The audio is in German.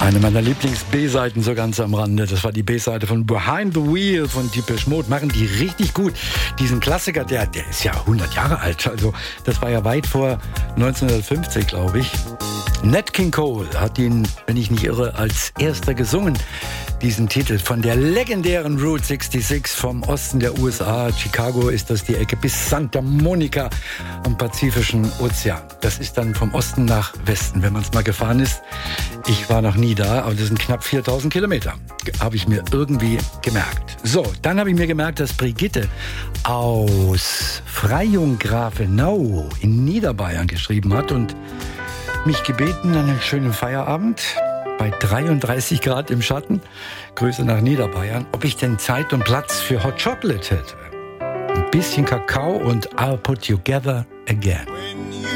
Eine meiner Lieblings-B-Seiten so ganz am Rande. Das war die B-Seite von Behind the Wheel von Depeche Mode. Machen die richtig gut. Diesen Klassiker, der ist ja 100 Jahre alt. Also das war ja weit vor 1950, glaube ich. Nat King Cole hat ihn, wenn ich nicht irre, als erster gesungen. Diesen Titel von der legendären Route 66 vom Osten der USA. Chicago ist das die Ecke bis Santa Monica am Pazifischen Ozean. Das ist dann vom Osten nach Westen, wenn man es mal gefahren ist. Ich war noch nie da, aber das sind knapp 4000 Kilometer. Habe ich mir irgendwie gemerkt. So, dann habe ich mir gemerkt, dass Brigitte aus Freyung-Grafenau in Niederbayern geschrieben hat und mich gebeten, einen schönen Feierabend bei 33 Grad im Schatten, Grüße nach Niederbayern, ob ich denn Zeit und Platz für Hot Chocolate hätte. Ein bisschen Kakao und I'll put you together again.